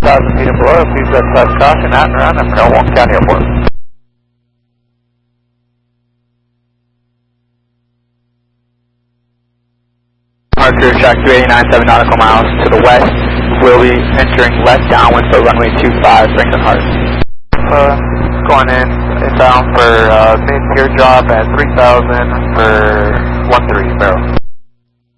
5,000 feet and below, please exercise caution at and around Monroe County Airport. Departure track 289, 7 nautical miles to the west. We'll be entering left downwind for runway 25, bring the heart. Going in inbound for mid-gear drop at 3,000 for 13 barrel.